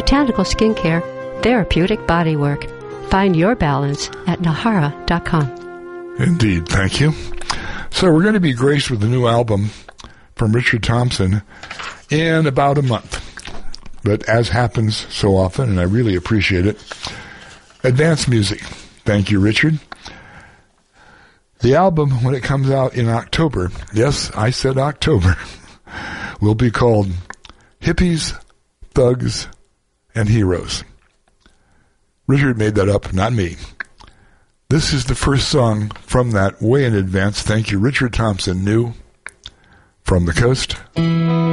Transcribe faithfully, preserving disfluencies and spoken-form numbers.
botanical skincare, therapeutic bodywork. Find your balance at Nahara dot com. Indeed, thank you. So we're going to be graced with a new album from Richard Thompson in about a month. But as happens so often, and I really appreciate it, advanced music. Thank you, Richard. The album, when it comes out in October, yes, I said October, will be called Hippies, Thugs, and Heroes. Richard made that up, not me. This is the first song from that way in advance. Thank you, Richard Thompson, new from the coast.